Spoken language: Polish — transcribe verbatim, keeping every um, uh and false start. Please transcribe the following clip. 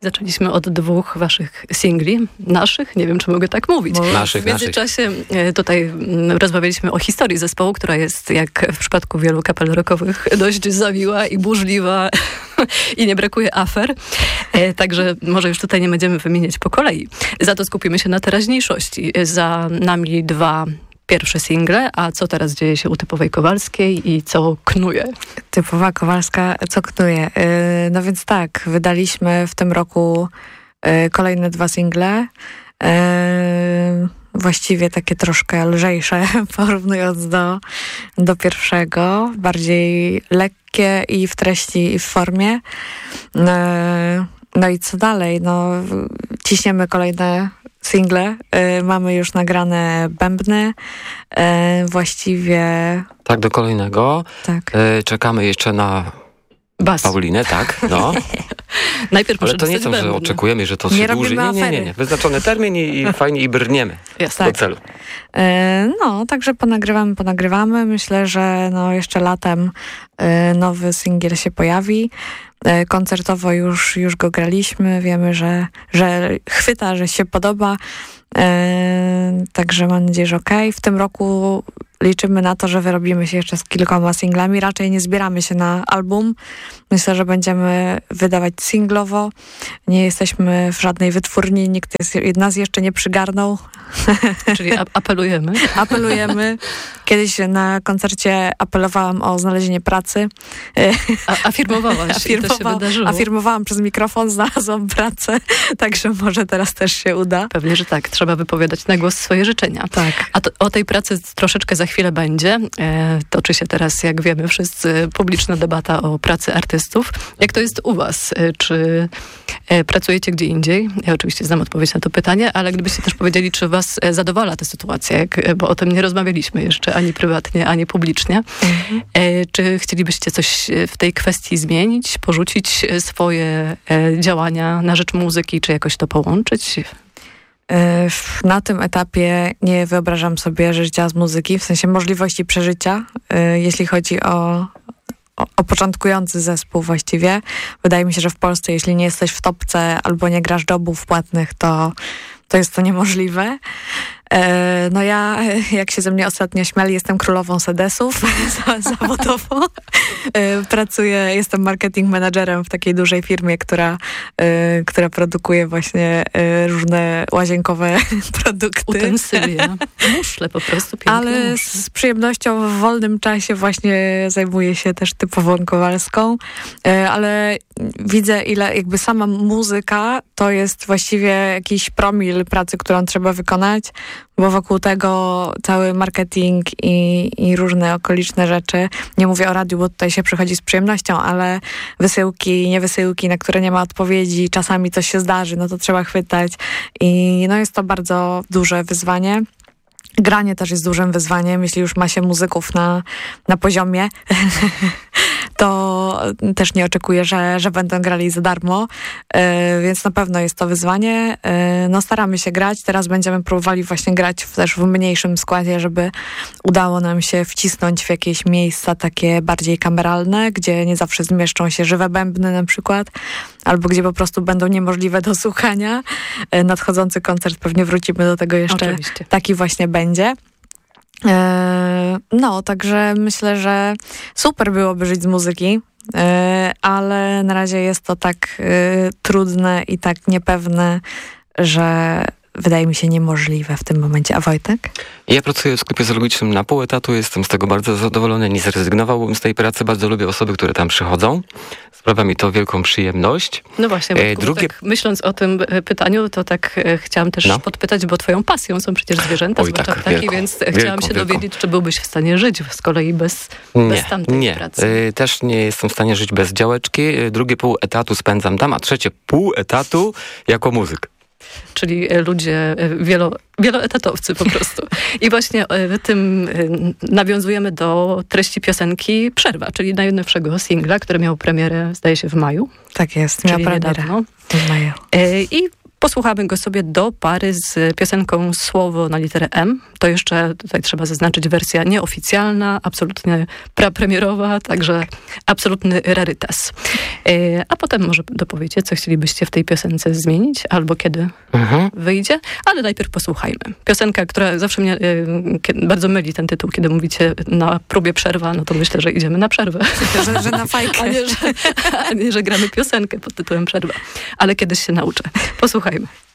Zaczęliśmy od dwóch waszych singli, naszych, nie wiem, czy mogę tak mówić. Naszych, w międzyczasie naszych. Tutaj rozmawialiśmy o historii zespołu, która jest, jak w przypadku wielu kapel rockowych, dość zawiła i burzliwa i nie brakuje afer. Także może już tutaj nie będziemy wymieniać po kolei. Za to skupimy się na teraźniejszości. Za nami dwa pierwsze single, a co teraz dzieje się u Typowej Kowalskiej i co knuje? Typowa Kowalska, co knuje? Yy, no więc tak, wydaliśmy w tym roku yy, kolejne dwa single. Yy, właściwie takie troszkę lżejsze, porównując do, do pierwszego. Bardziej lekkie i w treści, i w formie. Yy, no i co dalej? No, ciśniemy kolejne single. Y, mamy już nagrane bębny. Y, właściwie... Tak, do kolejnego. Tak. Y, czekamy jeszcze na Bas. Paulinę, tak, no. Najpierw Ale to nie to, że oczekujemy, że to się dłuży. Nie, nie, nie, nie. Wyznaczony termin i, i fajnie i brniemy Jest, do tak. celu. Y, no, także ponagrywamy, ponagrywamy. Myślę, że no jeszcze latem y, nowy singiel się pojawi. Y, koncertowo już, już go graliśmy. Wiemy, że, że chwyta, że się podoba. Y, także mam nadzieję, że okej. W tym roku liczymy na to, że wyrobimy się jeszcze z kilkoma singlami. Raczej nie zbieramy się na album. Myślę, że będziemy wydawać singlowo. Nie jesteśmy w żadnej wytwórni. Nikt jest, nas jeszcze nie przygarnął. Czyli a- apelujemy. Apelujemy. Kiedyś na koncercie apelowałam o znalezienie pracy. A, afirmowałaś Afirmowa- i to się wydarzyło. Afirmowałam przez mikrofon, znalazłam pracę. Także może teraz też się uda. Pewnie, że tak. Trzeba wypowiadać na głos swoje życzenia. Tak. A to, o tej pracy troszeczkę za chwilę będzie. E, toczy się teraz, jak wiemy wszyscy, publiczna debata o pracy artystów. Jak to jest u was? E, czy e, pracujecie gdzie indziej? Ja oczywiście znam odpowiedź na to pytanie, ale gdybyście też powiedzieli, czy was e, zadowala ta sytuacja, jak, bo o tym nie rozmawialiśmy jeszcze ani prywatnie, ani publicznie. Mhm. E, czy chcielibyście coś w tej kwestii zmienić, porzucić swoje e, działania na rzecz muzyki, czy jakoś to połączyć? Na tym etapie nie wyobrażam sobie życia z muzyki, w sensie możliwości przeżycia, jeśli chodzi o, o, o początkujący zespół właściwie. Wydaje mi się, że w Polsce, jeśli nie jesteś w topce albo nie grasz jobów płatnych, to, to jest to niemożliwe. No ja, jak się ze mnie ostatnio śmiali, jestem królową sedesów zawodowo. Pracuję, jestem marketing managerem w takiej dużej firmie, która, która produkuje właśnie różne łazienkowe produkty. Utensylia. Muszle po prostu, piękne Ale muszle. z przyjemnością w wolnym czasie właśnie zajmuję się też Typową Kowalską. Ale widzę, ile jakby sama muzyka to jest właściwie jakiś promil pracy, którą trzeba wykonać, bo wokół tego cały marketing i, i różne okoliczne rzeczy. Nie mówię o radiu, bo tutaj się przychodzi z przyjemnością, ale wysyłki, niewysyłki, na które nie ma odpowiedzi, czasami coś się zdarzy, no to trzeba chwytać i no jest to bardzo duże wyzwanie. Granie też jest dużym wyzwaniem, jeśli już ma się muzyków na, na poziomie, to też nie oczekuję, że, że będą grali za darmo, yy, więc na pewno jest to wyzwanie. Yy, no staramy się grać, teraz będziemy próbowali właśnie grać w, też w mniejszym składzie, żeby udało nam się wcisnąć w jakieś miejsca takie bardziej kameralne, gdzie nie zawsze zmieszczą się żywe bębny na przykład, albo gdzie po prostu będą niemożliwe do słuchania. Yy, nadchodzący koncert, pewnie wrócimy do tego jeszcze. Oczywiście. Taki właśnie będzie. No, także myślę, że super byłoby żyć z muzyki, ale na razie jest to tak trudne i tak niepewne, że wydaje mi się niemożliwe w tym momencie. A Wojtek? Ja pracuję w sklepie zoologicznym na pół etatu, jestem z tego bardzo zadowolony, nie zrezygnowałbym z tej pracy, bardzo lubię osoby, które tam przychodzą. Sprawia mi to wielką przyjemność. No właśnie, e, Wojtku, drugie... tak myśląc o tym pytaniu, to tak e, chciałam też no. podpytać, bo twoją pasją są przecież zwierzęta, Oj, zwłaszcza tak, ptaki, wielką, więc wielką, chciałam się wielką. dowiedzieć, czy byłbyś w stanie żyć z kolei bez, nie, bez tamtej nie. pracy. E, też nie jestem w stanie żyć bez działeczki. E, drugie pół etatu spędzam tam, a trzecie pół etatu jako muzyk. Czyli ludzie wielo, wieloetatowcy po prostu. I właśnie tym nawiązujemy do treści piosenki Przerwa, czyli najnowszego singla, który miał premierę, zdaje się, w maju. Tak jest, miał czyli premierę niedawno. w maju. I Posłuchamy go sobie do pary z piosenką Słowo na literę M. To jeszcze tutaj trzeba zaznaczyć wersja nieoficjalna, absolutnie prapremierowa, także absolutny rarytas. A potem może dopowiecie, co chcielibyście w tej piosence zmienić, albo kiedy mhm. wyjdzie, ale najpierw posłuchajmy. Piosenka, która zawsze mnie bardzo myli ten tytuł, kiedy mówicie na próbie przerwa, no to myślę, że idziemy na przerwę. Że, że na fajkę. A nie, że, a nie, że gramy piosenkę pod tytułem przerwa. Ale kiedyś się nauczę. Posłuchajmy.